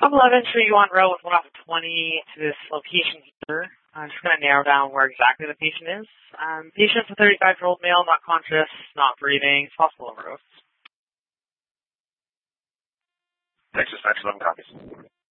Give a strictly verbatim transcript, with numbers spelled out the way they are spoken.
eleven, so you want row with one off of twenty to this location here. I'm just going to narrow down where exactly the patient is. Um, patient's a thirty-five-year-old male, not conscious, not breathing, possible overdose. Texas nine eleven copies.